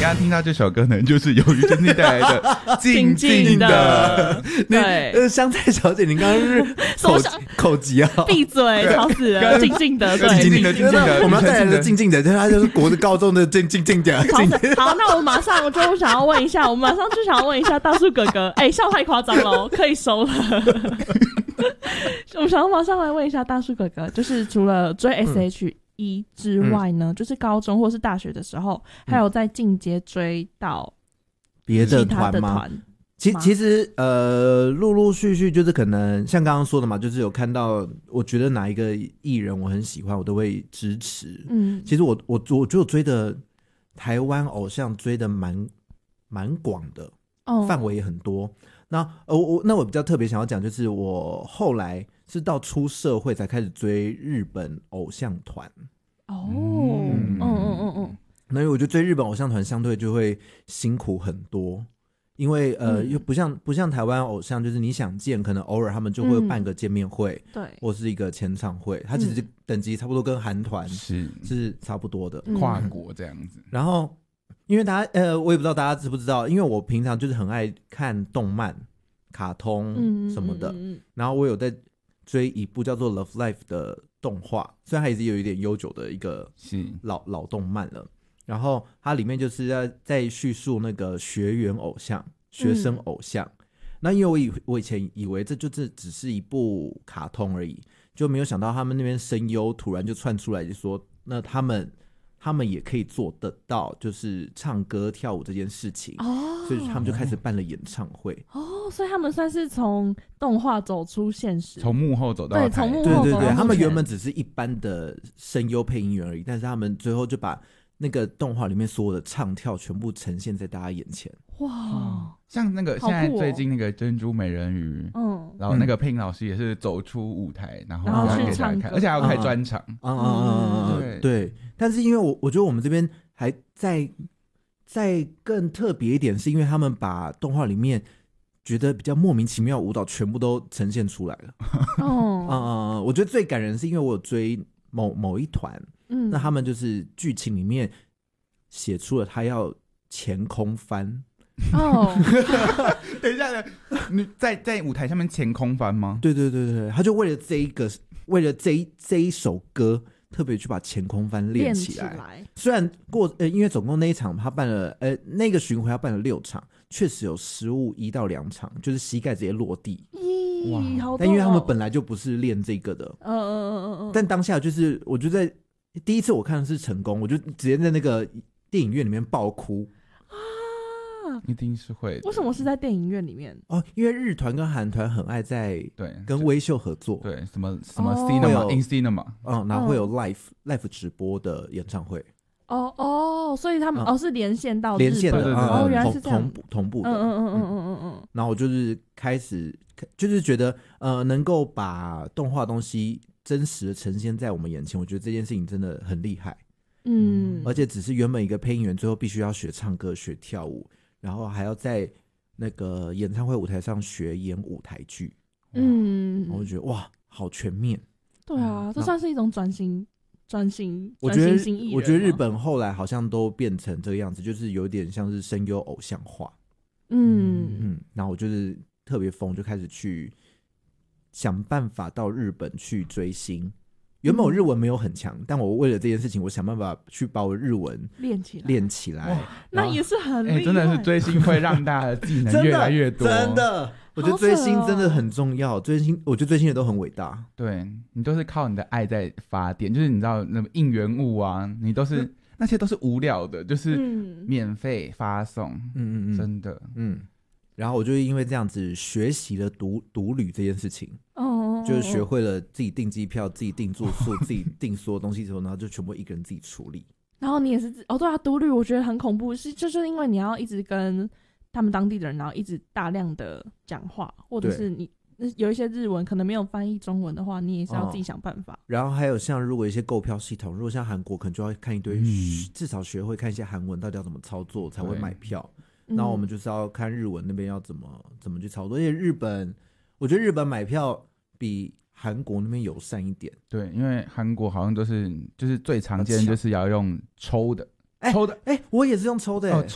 刚刚听到这首歌呢，就是由于珍妮带来的静静的。 对，香菜小姐，你刚刚是口急啊？ 闭嘴，吵死了！静静的，对， 静静的，静静的， 我们要带来的静静的，它就是国高中的静静的。 好，那我马上就想要问一下，大树哥哥，笑太夸张了，可以收了。我想要马上来问一下大树哥哥，就是除了追 SHE 之外呢，就是高中或是大学的时候，还有在进阶追到别的其他的团吗？ 团？ 其实陆陆续续就是可能像刚刚说的嘛，就是有看到我觉得哪一个艺人我很喜欢，我都会支持。其实我觉得我追的台湾偶像追的蛮广的，范围也很多。那我比较特别想要讲，就是我后来是到出社会才开始追日本偶像团。那因为我觉得追日本偶像团相对就会辛苦很多。因为又不像台湾偶像，就是你想见，可能偶尔他们就会办个见面会， 对， 或是一个签唱会，它其实等级差不多跟韩团是差不多的， 跨国这样子。 然后因为大家我也不知道大家知不知道，因为我平常就是很爱看动漫、卡通什么的，然后我有在追一部叫做《Love Life》的动画，虽然它也是有一点悠久的一个老动漫了。然后它里面就是在叙述那个学生偶像。那因为我以前以为这只是一部卡通而已，就没有想到他们那边声优突然就窜出来，就说那他们也可以做得到，就是唱歌跳舞这件事情。所以他们就开始办了演唱会。 所以他们算是从动画走出现实， 从幕后走到台。 对，从幕后走到对，他们原本只是一般的声优配音员而已，但是他们最后就把那个动画里面所有的唱跳全部呈现在大家眼前。 哇， 像那个现在最近那个珍珠美人鱼，然后那个配音老师也是走出舞台，然后给大家看，而且还要开专场。 对。但是因为我觉得我们这边还再更特别一点，是因为他们把动画里面觉得比较莫名其妙的舞蹈全部都呈现出来了。我觉得最感人是因为我有追某一团。那他们就是剧情里面写出了他要前空翻。 等一下，你在舞台上面前空翻吗？ 对，他就为了这一首歌特别去把前空翻练起来。虽然因为总共那一场他办了那个巡回他办了6场，确实有失误1到2场，就是膝盖直接落地。 哇，好痛！ 但因为他们本来就不是练这个的。但当下就是我觉得第一次我看的是成功，我就直接在那个电影院里面爆哭。 一定是会的。 为什么是在电影院里面？ 因为日团跟韩团很爱在跟微秀合作， 对，什么 Cinema、In Cinema， 然后会有 live 直播的演唱会。 所以他们是连线到连线的， 原来是这样同步的。然后我就是开始就是觉得能够把动画东西真实的呈现在我们眼前，我觉得这件事情真的很厉害。而且只是原本一个配音员，最后必须要学唱歌、学跳舞，然后还要在那个演唱会舞台上学演舞台剧。我就觉得哇，好全面。 对啊，这算是一种转型我觉得新艺人。 我觉得日本后来好像都变成这个样子，就是有点像是声优偶像化。然后我就是特别疯，就开始去想办法到日本去追星。原本我日文没有很强，但我为了这件事情，我想办法去把我日文练起来。 那也是很厉害。 真的是追星会让大家的技能越来越多。 真的，我觉得追星真的很重要。我觉得追星人都很伟大。 对，你都是靠你的爱在发电，就是你知道那个应援物啊，你都是那些都是无聊的，就是免费发送。真的。 然后我就因为这样子学习了独旅这件事情。就是学会了自己订机票、自己订住宿、自己订所有东西之后，然后就全部一个人自己处理。 然后你也是对啊，独旅我觉得很恐怖，就是因为你要一直跟他们当地的人，然后一直大量的讲话，或者是你有一些日文可能没有翻译中文的话，你也是要自己想办法。 然后还有像如果一些购票系统，如果像韩国可能就要看一堆，至少学会看一些韩文到底要怎么操作才会买票。然后我们就是要看日文那边要怎么去操作，而且我觉得日本买票比韩国那边友善一点。 对，因为韩国好像就是最常见就是要用抽的。我也是用抽的。